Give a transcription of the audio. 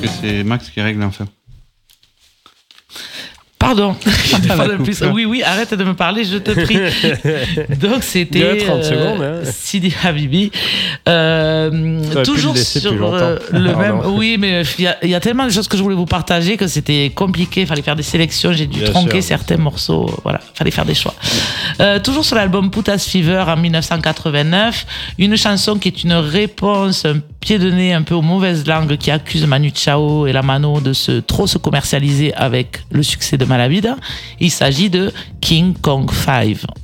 que c'est Max qui règle enfin. Pardon, oui, arrête de me parler, je te prie. Donc c'était 30 secondes, Sidi Habibi. Toujours sur le même. Oui, mais il y a tellement de choses que je voulais vous partager que c'était compliqué. Il fallait faire des sélections. J'ai dû tronquer certains morceaux. Voilà, il fallait faire des choix. Toujours sur l'album Putas Fever en 1989, une chanson qui est une réponse, un pied de nez un peu aux mauvaises langues qui accusent Manu Chao et la Mano de trop se commercialiser avec le succès de Malavida. Il s'agit de King Kong 5.